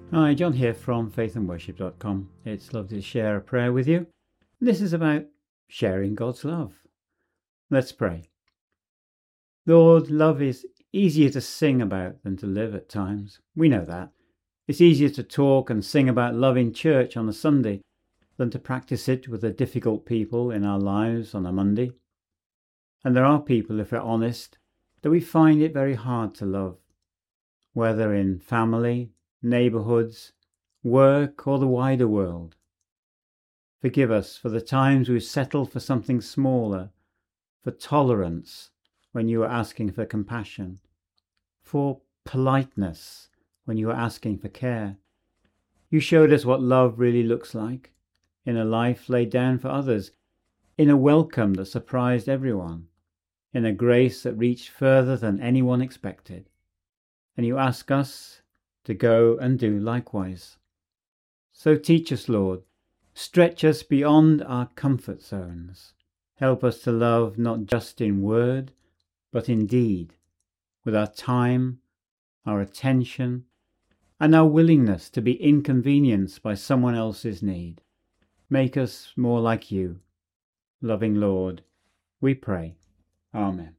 Hi, John here from faithandworship.com. It's lovely to share a prayer with you. This is about sharing God's love. Let's pray. Lord, love is easier to sing about than to live at times. We know that. It's easier to talk and sing about love in church on a Sunday than to practice it with the difficult people in our lives on a Monday. And there are people, if we're honest, that we find it very hard to love, whether in family, neighbourhoods, work, or the wider world. Forgive us for the times we've settled for something smaller, for tolerance when you were asking for compassion, for politeness when you were asking for care. You showed us what love really looks like, in a life laid down for others, in a welcome that surprised everyone, in a grace that reached further than anyone expected. And you ask us to go and do likewise. So teach us, Lord. Stretch us beyond our comfort zones. Help us to love not just in word, but in deed, with our time, our attention, and our willingness to be inconvenienced by someone else's need. Make us more like you. Loving Lord, we pray. Amen.